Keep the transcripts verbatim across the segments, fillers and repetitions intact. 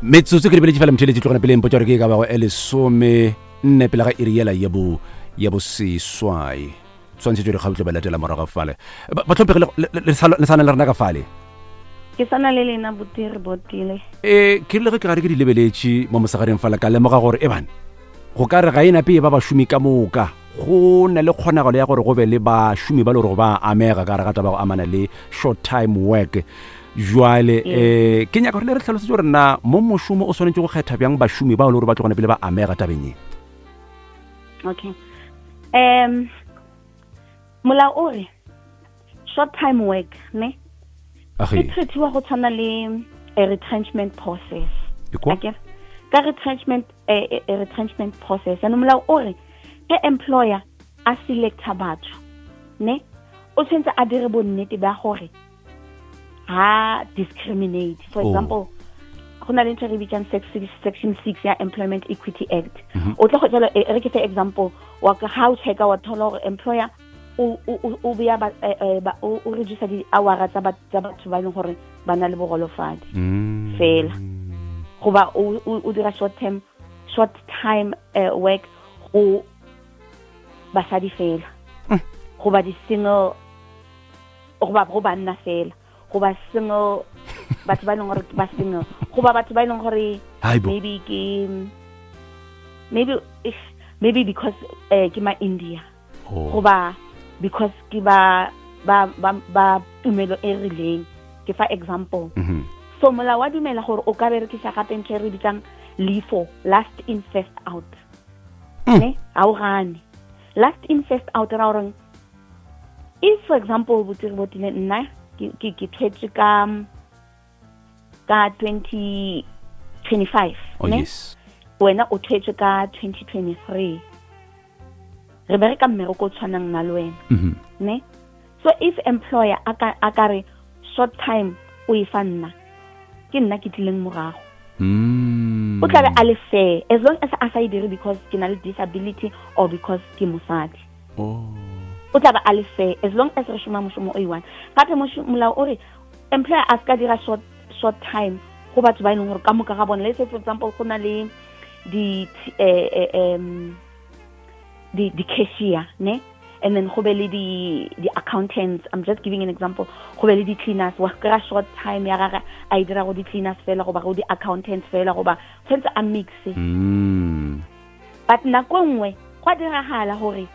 metsotso ke lebeletse fela mtheletsi tlogana pele mpotsa gore ke ka bago e lesome nne pele ga iriela ya bo ya bo seswai tshwanetse re gautle ba latela morago fale ba tlhompegile le sana le rena ka fale ke sana le lena botiri botile eh ke le ke gare ke di lebeletse mo mosagareng fala ka lemoga gore e bana go ka re ga ina pe ba ba shumi ka moka go na le kgonagalo ya gore go be le ba shumi ba le gore ba amega ka re gata ba go amana le short time work jwale eh ke nya gore le re tlhalose gore na mo moshumo o sonetse go kgetha byang ba shumi ba le gore ba tlogone pele ba amega tabenye. Okay. Um mola ore short time work ne okay ke tshetiwa go tshwana le a retrenchment process okay ka retrenchment a, a retrenchment process and mola ore ke employer a selecta batho ne o tshentse a dire bonnete ba gore ha discriminate for oh. example gona le ntse section six ya Employment Equity Act o tla go tsela re ke fe example wa ka how checker wa thola gore employer o o o bia ba o reduce di hours tsa batho ba leng gore ba na le bogolofadi fela go ba o dira short term short time work go basadi fela go ba di single go ba go banna fela go ba single batho ba leng gore ba single go ba batho ba leng gore maybe ke maybe if maybe because eh ke ma India go ba because ke ba ba ba tumelo e rileng ke fa example so mola wa dumela gore o ka berekisa gape ntse re bitang lifo last in first out ne a o gane last in first out ra oreng if for example botiri botile nna ke ke twetse ka ka twenty twenty-five oh ne yes wena o twetse ka twenty twenty-three re bereka mmereko tshwanang na le wena mhm ne so if employer aka akare short time o ifanna ke nna ke tlileng morago mm o tla be a le fair as long as a sa idire because ke na le disability or because ke mosadi oh o tla be a le fair as long as re shuma moshomo o iwan gape molao o re employer a ska dira short short time go batho ba ileng gore ka moka ga bona let's say for example go na le di eh um the the cashier ne and then go be le di the accountants I'm just giving an example go be le di cleaners wa kra short time ya gaga a idira go di cleaners fela go ba go di accountants fela go ba tshentse a mix mm but na kongwe go dira hala gore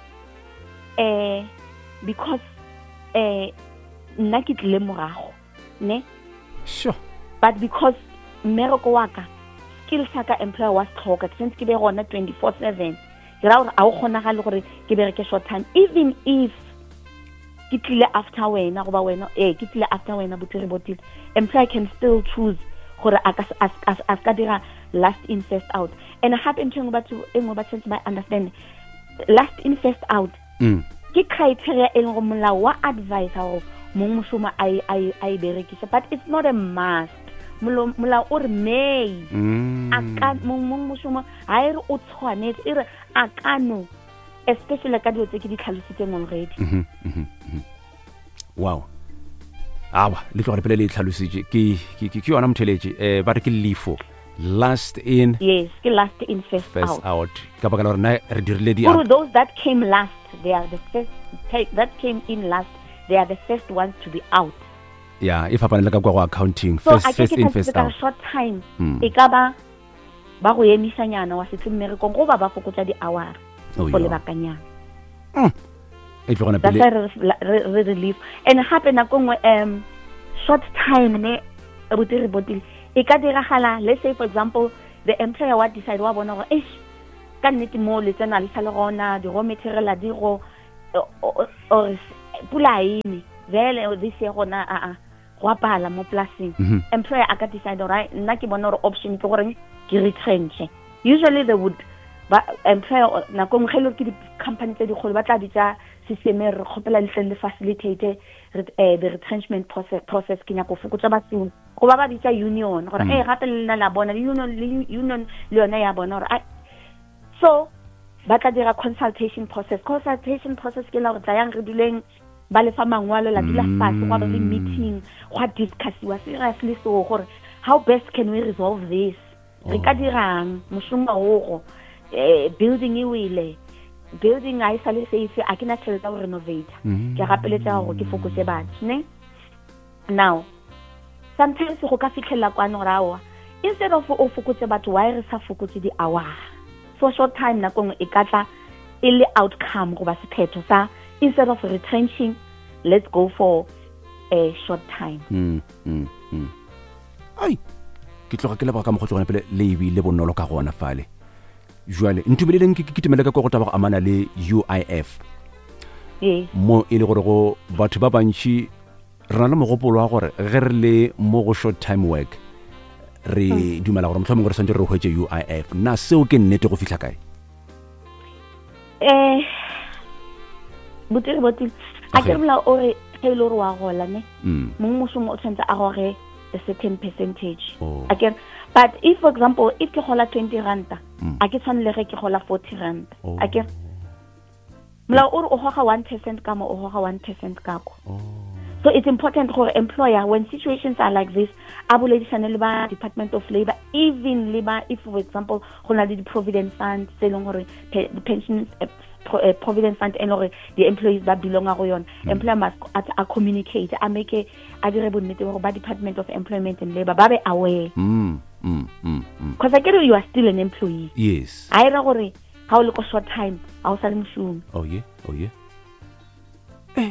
eh because eh nna ke tle morago ne sure but because mmereko wa ka skill saka employer was tlhoka since ke be gona twenty-four seven ra gore a o gona ga le gore ke bereke short time even if ke tlile after wena go ba wena eh ke tlile after wena botiri botile employer can still choose gore a ka a ka dira last in first out and happen to batho engwe ba tsentse ba understand last in first out mm ke criteria e leng go molao wa advice go mong moshoma ai ai ai berekisa but it's not a must molao o re may a ka mong moshoma ha ere o tshwanetse ere a kano especially ka dilo tse ke di tlhalositseng already mhm mhm wow aba le tlo re pele le tlhalositse ke ke ke yona mtheleje eh ba re ke lifo last in yes ke last in first, first out, out ka ba ka re na re dirile di for those that came last they are the first take that came in last they are the first ones to be out yeah if hapana le ka kwa go accounting so first first in first out so short time e ka ba ba go emisanyana wa se tsimere go ba ba fokotsa di hour go le bakanyana mm e tlogona pele re relief and happen na kongwe um short time ne botiri botile e ka diragala let's say for example the employer wa decide wa bona gore eish ka nnete mo le tsena le sale gona di raw material a di go or pula ini vele this year gona a a go apala mo plasing employer a ka decide right nna ke bona gore option ke gore ke retrench usually they would ba employer na go ngelo ke di company tse di kholo ba tla ditsa system re khopela le le facilitate the retrenchment process process ke nya go fokotsa batho go ba ba ditsa union gore eh gape le nna la bona union union le yona ya bona gore so ba tla dira consultation process consultation process ke la go tsayang re duleng ba le fa mangwalo la dula fase go ba le meeting go discussiwa seriously so gore how best can we resolve this re ka dirang mošomo o eh building e wele building a isa le safe a kena tšhelete ya go renovate ke gapeletsa go ke fokotse batho ne now sometimes go ka fitlhela kwa no rawa instead of o fokotse batho why re sa fokotse di hour so short time na kong e katla e le outcome go ba sephetho sa instead of retrenching let's go for a short time mm mm mm ai ke tloga ke leba ka mo go tsona pele le ibile bonolo ka gona fale jwale ntumeleleng ke kitimela ka go taba go amana le U I F eh mo e le gore go batho ba bantši rena le mogopolo wa gore ge re le mo go short time work re dumela gore motlhomong re santse re hwetse U I F na seo ke nnete go fihla kae eh botiri botiri a ke bla o re ge lo wa gola ne mong mošomo o tshwantse a gore a certain percentage again but if for example if ke gola twenty rand a ke tshwanele ge ke gola forty rand again mla o o goga one percent ka mo o goga one percent ka ko so it's important for employer when situations are like this abuledisane le ba Department of Labor even labor if for example gona le di provident fund se leng gore pension uh, provident fund and or the employees ba belonga go yona employer must at, a communicate a make a dire bonnete gore ba Department of Employment and Labor ba be aware mm mm mm because I get you are still an employee yes a ira gore ha o le ko short time a o sa le moshumo oh yeah oh yeah eh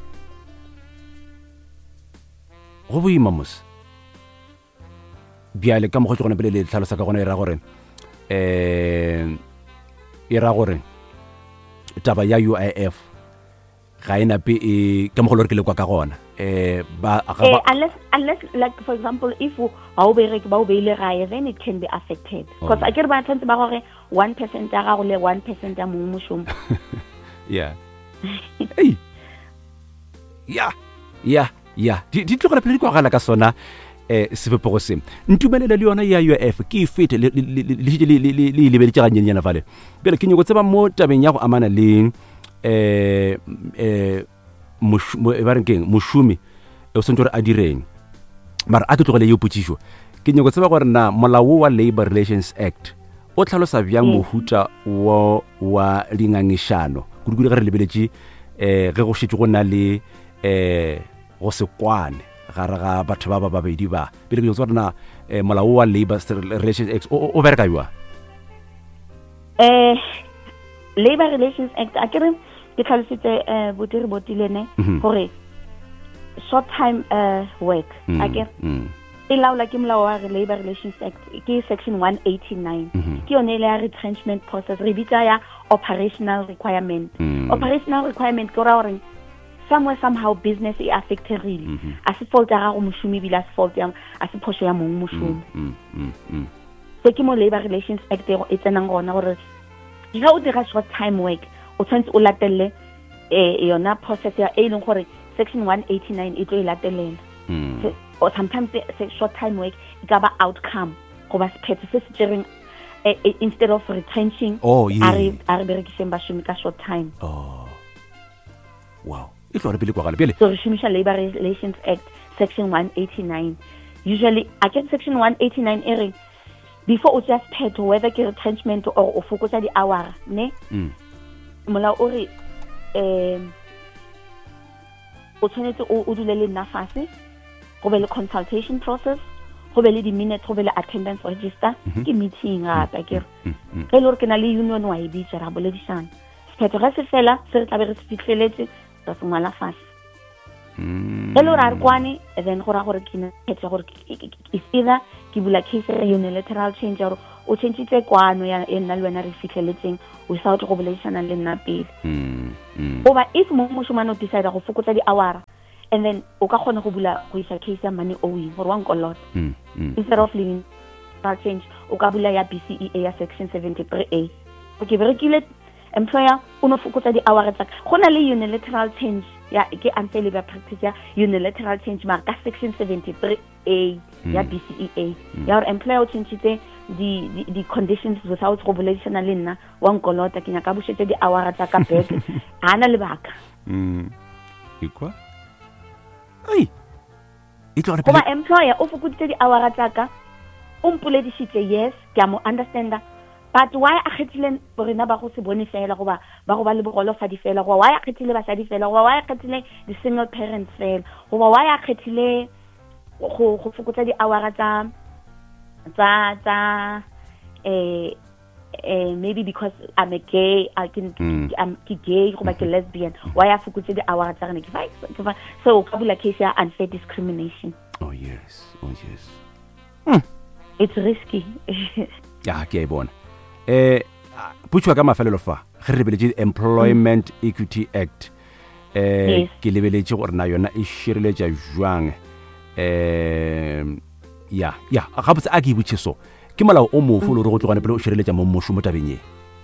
go boima mos biale ka mo go tsona pele le tlhalosa ka gona e ra gore eh e ra gore taba ya U I F ga ena pe e ka mo go lore ke le kwa ka gona eh ba eh, unless unless like for example if ha o bereke ba o beile gae then it can be affected because I get ba tshwantse ba gore one percent ya gago le one percent ya mong moshomo yeah hey yeah yeah yeah di di tlogela pele di kwa gala ka sona eh sepepego se ntumelela le yona ya U I F ke fete le le le le beletsa ga nyenyana fale bele ke nyego tseba mo tabeng ya go amana le eh eh mo e ba reng moshumi e o sentore a direng mara a ke tlogele yo putsisho ke nyego tseba gore na molao wa Labor Relations Act o tlhalosa bjang mohuta wa wa lingangisano kudu ga re lebeletse eh ge go shetse go na le eh go se kwane gara ga batho ba ba babedi ba pele ke tsona molao wa Labor Relations Act o bereka ywa eh Labor Relations Act a kere ke tlhalositse eh botiri botilene gore short time uh, work a kere e laola ke molao wa Labor Relations Act ke section one eighty-nine ke yone le ya retrenchment process re bitsa ya operational requirement operational requirement ke ra gore somewhere somehow business is affected really as a fault ya go moshumi bila as fault ya as a phosho ya mong moshumi so ke mo Labor Relations Act e tsenang gona gore ga o dira short time work o tshwantse o latelle eh yona process ya e leng gore section one eighty-nine e tlo e latelela or sometimes the short time work it got outcome go ba sephetho se se tsereng instead of retrenching oh yeah are are berekiseng ba shumi ka short time oh wow e tlo re pele kwa gale pele so Shumisha Labor Relations Act section one eighty-nine usually I get section one eighty-nine ere before o just phetho whether ke retrenchment or o fokotsa di hour ne mm mola o re eh o tshwanetse o dule le nafase go be le consultation process go be le di minutes go be le attendance register ke meeting ga ta ke ge le re ke na le union wa e bitsa ra boledisana sephetho ga se fela se re tla be re se fitlheletse tsa se ngwala fase ge le re a re kwane then go ra gore ke ne phetse gore is either ke bula case ya unilateral change or o change kwano ya nna le wena re fitlheletseng without go boledisana le nna pele oba if mo moshomano decide go fokotsa di hour and then o ka kgona go bula go isa case ya money owing gore wa nkolot instead of living change o ka bula ya B C E A ya section seventy-three A okay berekile employer o no fokotsa di hour tsa gona le unilateral change ya ke unfair labor practice ya unilateral change ma ka section seventy-three A ya B C E A ya or employer o change the the the conditions without go boledisana le nna wa nkolota ke nya ka bushetse di hour tsa ka back hana lebaka mm ikwa ai itlo re pele employer o fokotse di hour tsa ka o mpoledisitse yes ke a mo understanda but why a kgethile borena ba go se bone fela goba ba go ba le bogolofadi fela goba why a kgethile basadi fela goba why a kgethile the single parents fela goba why a kgethile go go fokotsa di hour tsa tsa tsa eh eh maybe because I'm a gay I can mm. I'm gay goba ke lesbian why a fokotsa di hour tsa rena ke so ka bula case ya unfair discrimination. Oh yes, oh yes. Hmm. It's risky. Ya ke bona. Eh putswa ka mafelelo fa ge re beletse Employment mm. Equity Act eh yes. Ke lebeletse gore na yona e shireletša jwang eh ya ya ga botse a ke butse so ke molao o mofu le re go tlogane pele o shireletša mo mosho mo tabeng ye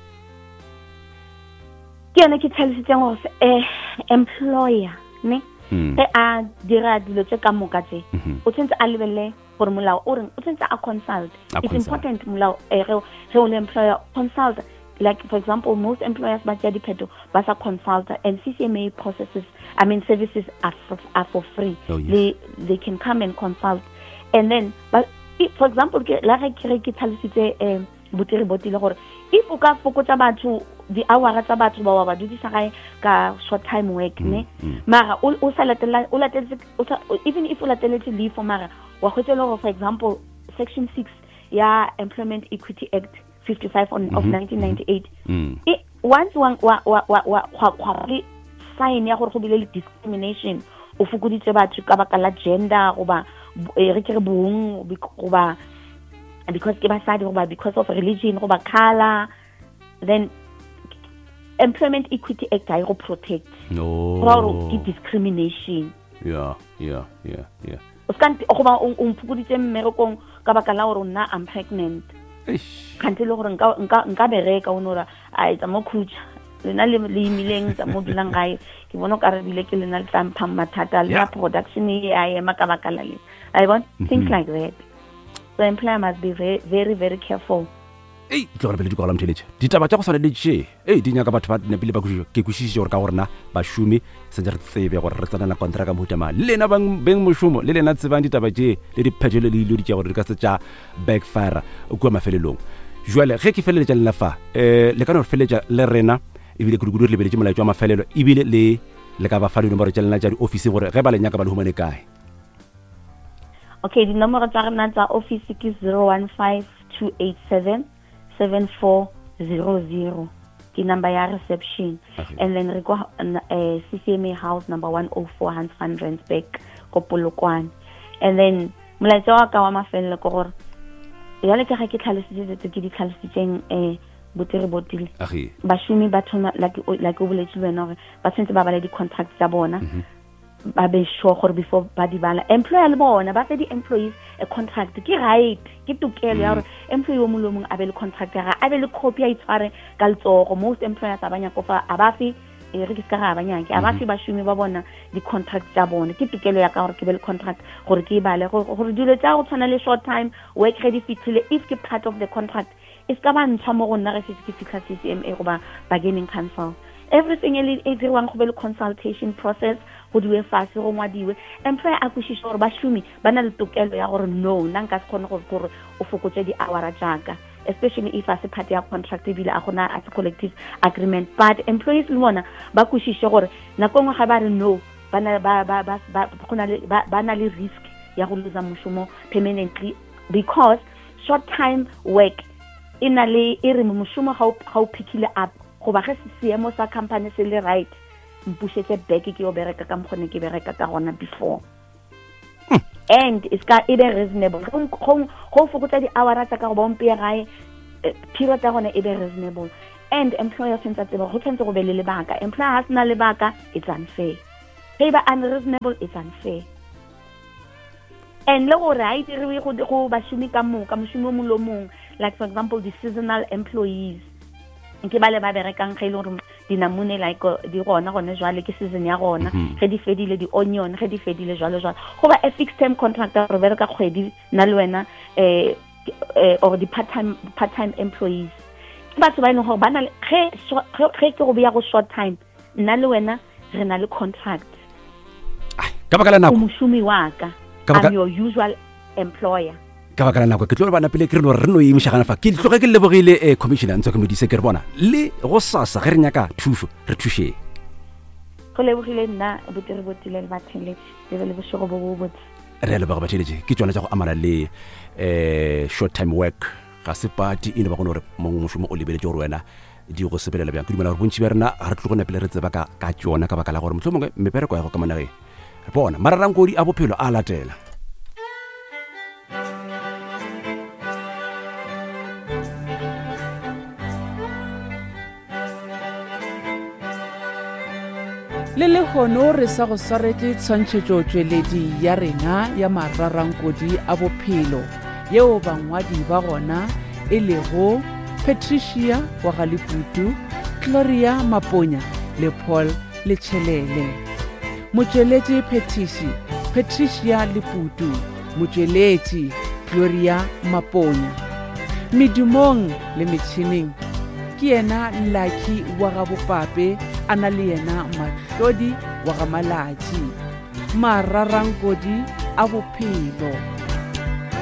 ke yona ke tlhalositseng gore eh employer ne ge a dira dilo tse ka moka tse o tsentse a lebelle gore molao o reng o tsentse a consult. It's important molao eh ge o le employer consult, like for example most employers ba tšea dipheto ba sa consult, and C C M A processes I mean services are for, are for free. Oh, yes. they they can come and consult, and then but if, for example ke la ge ke ke tlhalositse eh botiri botile gore if o ka fokotsa batho di hour tsa batho ba ba dudisa gae ka short time work mm, ne mm. mara o o sa latela o latela even if o latela to leave for mara wa go tsela for example section six ya Employment Equity Act fifty-five on, mm-hmm. of nineteen ninety-eight mm. e once wa wa wa wa wa sign ya gore go bile le discrimination o fokoditse batho ka baka la gender goba re ke re bong goba because ke basadi goba because of religion goba color, then Employment Equity Act I go protect. No. Or discrimination. Yeah, yeah, yeah, yeah. O skant o goba o mpukuditse mmerekong ka baka la gore nna I'm pregnant. Eish. Kante le gore nka nka nka bereka o nora a etsa mo khutša. Lena le le imileng tsa mo dulang gae. Ke bona ka re bile ke lena le tsampa mathata le production e a ema ka baka la le. I want things like that. So employer must be very very, very careful. Ei tlo re pele di go la mtheletše ditaba tša go swana le tše ei di nyaka batho ba nepile ba ke kwešišitše gore ka gorena bašomi sentse re tsebe gore re tsanela kontraka mohutamang le lena beng mošomo le lena tsebang ditaba tše le diphetšelo le ilo ditša gore di ka se tša backfire o kua mafelelong jwale ge ke feleletša le fa um le ka no re feleletša le rena ebile kudukudu re lebeletše molaetšo wa mafelelo ebile le le ka ba fa dinomoro tša lena tša di-office gore ge ba le nyaka ba le humane kae. Okay, dinomoro tša rena tša office ke zero one five two eight seven seven four zero zero ke number ya reception. Okay. And then re go uh, C C M A house number one oh four Hans van Rensbeck ko Polokwane. And then molaetsa wa ka wa mafelelo ko gore ya le ke ga ke tlhalositse tse ke di tlhalositseng eh botiri botile bašomi ba thoma like like o boletse wena gore ba tsentse ba bale di contract tsa bona ba be sure gore before ba di bala employer le bona ba fe di employees a contract ke right ke tokelo ya gore employee o mo lo mong a be le contract ya a be le copy ya itshware ka letsogo. Most employers a banya go fa a ba fe e re ke ska ga banya ke a ba fe bašomi ba bona di contract tsa bona ke tokelo ya ka gore ke be le contract gore ke bale gore dilo tsa go tshwana le short time work ready fitlhile if ke part of the contract is ka ba ntsha mo go nna re se ke fitlha C C M A go ba bargaining council. Everything e e dirwang go be le consultation process go diwe fase go ngwadiwe employer a kwešiša gore bašomi ba na le tokelo ya gore no nna nka se kgone gore o fokotse di hour jaaka especially if a se part ya contract ebile a gona a collective agreement, but employees le bona ba kwešiše gore nako ngwe ga ba re no ba na ba ba ba ba na le risk ya go lose mošomo permanently because short time work ina le e re mošomo ga o pickile up go ba ge seemo sa company se le right mpushetse back ke o bereka ka mkhone ke bereka ka gona before hmm. And it's ka e be reasonable go go fokotsa di hour tsa ka go bompe gae period ya gona e be reasonable, and employer sentse tseba go tsentse go be le lebaka. Employer has na lebaka, it's unfair. Hey ba unreasonable, it's unfair. And le go right re go go ba shumi ka mo ka moshumi mo lo mong, like for example the seasonal employees nke ba le ba berekang ge ile gore dinamune like di gona gone jwale ke season ya gona ge di fedile di onion ge di fedile jwale jwale go ba a fixed term contract re bereka kgwedi na le wena eh or the part time part time employees ke batho ba ile go ba na ge ge ke go bia go short time na le wena re na le contract ka baka la nako moshumi wa ka I'm your usual employer. ka baka la nako ke tlo ba napile ke re no re no imshagana fa ke tloga ke lebogile eh commissioner ntse ke modise ke re bona le go sasa ge re nyaka thuso re thusheng go lebogile nna botere botile le bathele le le bošego bo bo botse re le ba batšheletse ke tsona tsa go amana le eh short time work ga se party ine ba gone gore mongwe mošomo o lebeletse gore wena di go sepelela bjang ke dumela gore bontši ba rena ga re tlo go napele re tseba ka ka tsona ka baka la gore motlho mongwe mepereko ya go ka manageng re bona mararankodi a bophelo a latela le le gono re sa go swaretse tshwantšhetšo tšweledi ya rena ya mararankodi a bophelo yeo bangwadi ba gona e lego Patricia wa Galiputu, Gloria Maponya le Paul Lechelele. Motšweletši Petishi, Patricia Liputu, motšweletši Gloria Maponya. Medumong le metšhineng ke yena Lucky wa ga bopape a na le yena Mahlodi wa ga malatši. Mararankodi a bophelo.